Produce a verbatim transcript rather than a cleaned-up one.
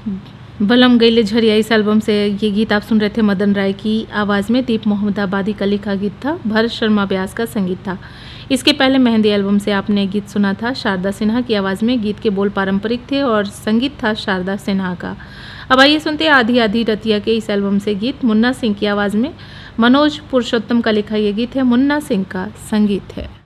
बलम गईले झरिया इस एल्बम से ये गीत आप सुन रहे थे मदन राय की आवाज़ में। दीप मोहम्मद आबादी का लिखा गीत था, भरत शर्मा व्यास का संगीत था। इसके पहले मेहंदी एल्बम से आपने गीत सुना था शारदा सिन्हा की आवाज़ में। गीत के बोल पारंपरिक थे और संगीत था शारदा सिन्हा का। अब आइए सुनते हैं आधी आधी रतिया के इस एल्बम से गीत, मुन्ना सिंह की आवाज़ में। मनोज पुरुषोत्तम का लिखा ये गीत है, मुन्ना सिंह का संगीत है।